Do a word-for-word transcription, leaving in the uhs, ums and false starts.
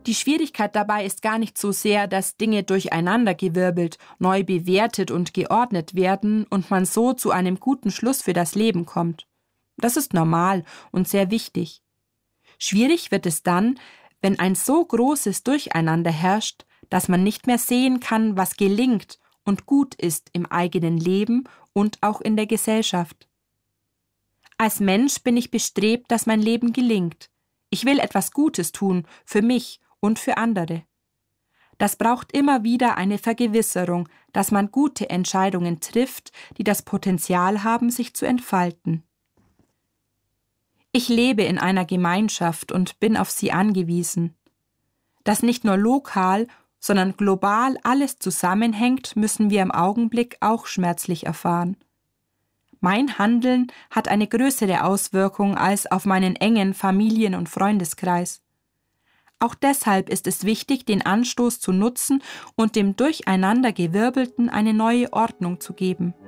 Die Schwierigkeit dabei ist gar nicht so sehr, dass Dinge durcheinandergewirbelt, neu bewertet und geordnet werden und man so zu einem guten Schluss für das Leben kommt. Das ist normal und sehr wichtig. Schwierig wird es dann, wenn ein so großes Durcheinander herrscht, dass man nicht mehr sehen kann, was gelingt und gut ist im eigenen Leben und auch in der Gesellschaft. Als Mensch bin ich bestrebt, dass mein Leben gelingt. Ich will etwas Gutes tun, für mich und für andere. Das braucht immer wieder eine Vergewisserung, dass man gute Entscheidungen trifft, die das Potenzial haben, sich zu entfalten. Ich lebe in einer Gemeinschaft und bin auf sie angewiesen. Dass nicht nur lokal, sondern global alles zusammenhängt, müssen wir im Augenblick auch schmerzlich erfahren. Mein Handeln hat eine größere Auswirkung als auf meinen engen Familien- und Freundeskreis. Auch deshalb ist es wichtig, den Anstoß zu nutzen und dem Durcheinandergewirbelten eine neue Ordnung zu geben.